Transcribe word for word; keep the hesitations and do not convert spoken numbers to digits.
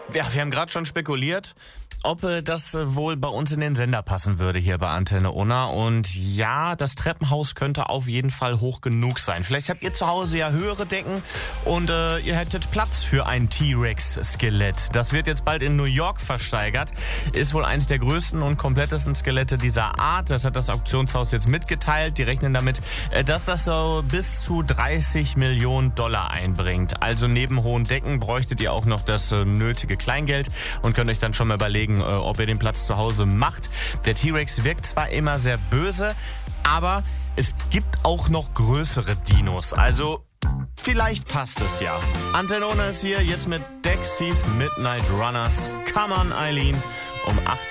Ja, wir haben gerade schon spekuliert, ob äh, das äh, wohl bei uns in den Sender passen würde hier bei Antenne Unna. Und ja, das Treppenhaus könnte auf jeden Fall hoch genug sein. Vielleicht habt ihr zu Hause ja höhere Decken und äh, ihr hättet Platz für ein T-Rex-Skelett. Das wird jetzt bald in New York versteigert. Ist wohl eines der größten und komplettesten Skelette dieser Art. Das hat das Auktionshaus jetzt mitgeteilt. Die rechnen damit, äh, dass das so bis zu dreißig Millionen Dollar einbringt. Also neben hohen Decken bräuchtet ihr auch noch das äh, nötige Kleingeld und könnt euch dann schon mal überlegen, äh, ob ihr den Platz zu Hause macht. Der T-Rex wirkt zwar immer sehr böse, aber es gibt auch noch größere Dinos. Also vielleicht passt es ja. Antenne Unna ist hier jetzt mit Dexys Midnight Runners. Come on, Eileen. Um